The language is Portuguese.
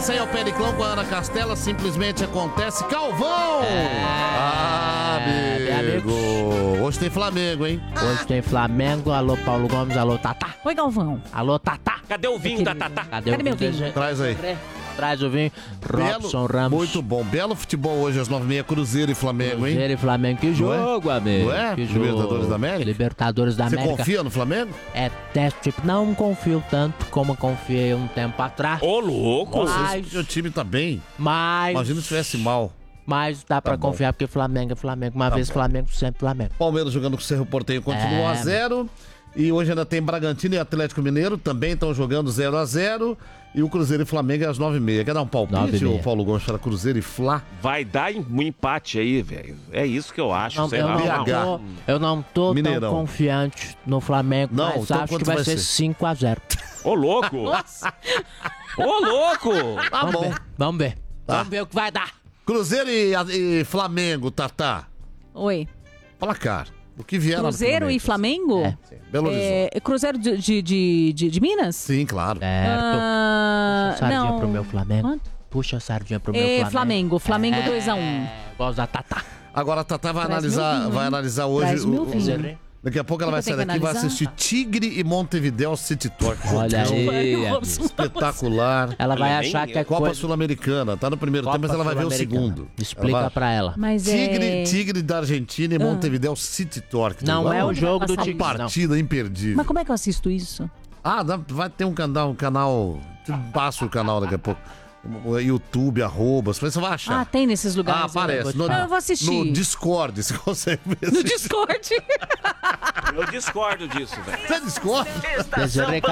Esse aí é o Periclão com a Ana Castela, simplesmente acontece. Calvão! Amigo. Hoje tem Flamengo, hein? Hoje tem Flamengo, alô Paulo Gomes, alô Tatá. Oi, Galvão. Alô Tatá. Cadê o vinho da Tatá? Cadê meu vinho? Traz aí. Traz o vinho. Robson Ramos. Muito bom. Belo futebol hoje às 9h30, Cruzeiro e Flamengo, hein? Cruzeiro e Flamengo. Que jogo, amigo. Não é? Que jogo. Libertadores da América? Libertadores da Você América. confia no Flamengo? É teste, tipo, não confio tanto como confiei um tempo atrás. Ô, louco! Nossa, esse seu time tá bem. Mas Imagina se estivesse mal. dá pra bom. confiar porque Flamengo é Flamengo. Uma vez Flamengo, sempre Flamengo. Palmeiras jogando com o Cerro Porteño continua 1-0. E hoje ainda tem Bragantino e Atlético Mineiro, também estão jogando 0-0. E o Cruzeiro e Flamengo é às 9h30. Quer dar um palpite, o Paulo Gomes, para Cruzeiro e Fla? Vai dar um empate aí, velho. É isso que eu acho. Não, sei eu, lá. eu não tô Mineirão. tão confiante no Flamengo, Não, mas então acho quanto que vai vai ser ser? 5-0. Ô, louco! Ô, louco! Tá bom. Vamos ver. Tá. Vamos ver o que vai dar. Cruzeiro e Flamengo, Tatá. Oi. Placar. O que vier Cruzeiro e Flamengo? É. Belo Horizonte. Cruzeiro de Minas? Sim, claro. Puxa a sardinha não. pro meu Flamengo. Quanto? Puxa a sardinha pro meu Flamengo. Flamengo 2-1. Gosto da Tatá. Agora a Tatá vai Traz analisar, meu vinho, vai hein? analisar hoje. Traz meu vinho. Daqui a pouco ela vai que eu sair tenho daqui e que vai analisar? assistir Tigre e Montevidéu City Talk. Olha Jogão aí. espetacular. Ela vai Ela achar nem- que é Copa coisa... Sul-Americana. Tá no primeiro tempo, mas ela vai ver o segundo. Explica Ela vai- pra ela. Mas Tigre da Argentina e Montevidéu City Talk. Não é o jogo do Uma Tigre, não. partida imperdível. Mas como é que eu assisto isso? Vai ter um canal. Passa o canal daqui a pouco. O YouTube, você vai achar. Ah, tem nesses lugares. Aparece. Não, eu vou assistir. No Discord, você consegue ver. No Discord. Eu discordo disso, velho. Você discorda? Esse recado